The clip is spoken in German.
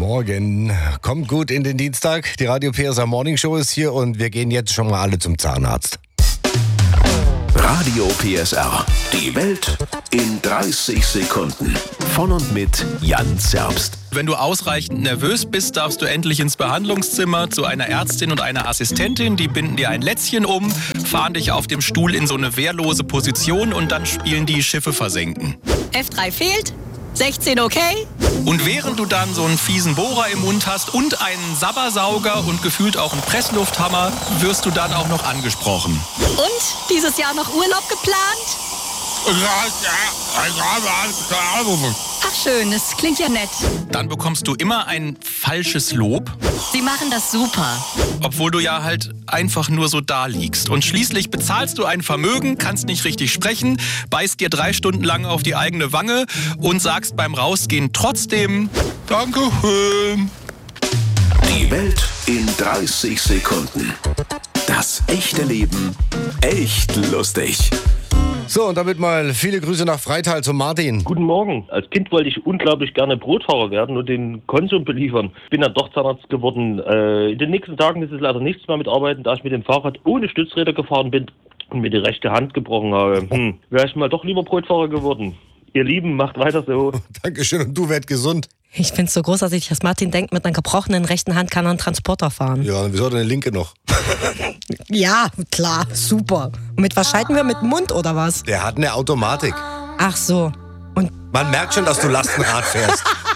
Morgen. Kommt gut in den Dienstag. Die Radio PSR Morning Show ist hier und wir gehen jetzt schon mal alle zum Zahnarzt. Radio PSR. Die Welt in 30 Sekunden. Von und mit Jan Zerbst. Wenn du ausreichend nervös bist, darfst du endlich ins Behandlungszimmer zu einer Ärztin und einer Assistentin. Die binden dir ein Lätzchen um, fahren dich auf dem Stuhl in so eine wehrlose Position und dann spielen die Schiffe versenken. F3 fehlt, 16 okay. Und während du dann so einen fiesen Bohrer im Mund hast und einen Sabbersauger und gefühlt auch einen Presslufthammer, wirst du dann auch noch angesprochen. Und dieses Jahr noch Urlaub geplant? Ach schön, das klingt ja nett. Dann bekommst du immer ein falsches Lob, Sie machen das super. obwohl du ja halt einfach nur so da liegst. Und schließlich bezahlst du ein Vermögen, kannst nicht richtig sprechen, beißt dir 3 Stunden lang auf die eigene Wange und sagst beim Rausgehen trotzdem Dankeschön. Die Welt in 30 Sekunden. Das echte Leben echt lustig. So, und damit mal viele Grüße nach Freital zum Martin. Guten Morgen. Als Kind wollte ich unglaublich gerne Brotfahrer werden und den Konsum beliefern. Bin dann doch Zahnarzt geworden. In den nächsten Tagen ist es leider nichts mehr mit Arbeiten, da ich mit dem Fahrrad ohne Stützräder gefahren bin und mir die rechte Hand gebrochen habe. Wäre ich mal doch lieber Brotfahrer geworden. Ihr Lieben, macht weiter so. Dankeschön und du werd gesund. Ich find's so großartig, dass Martin denkt, mit einer gebrochenen rechten Hand kann er einen Transporter fahren. Ja, und wieso hat er eine linke noch? Ja, klar, super. Und mit was schalten wir? Mit dem Mund oder was? Der hat eine Automatik. Ach so. Und Man merkt schon, dass du Lastenrad fährst.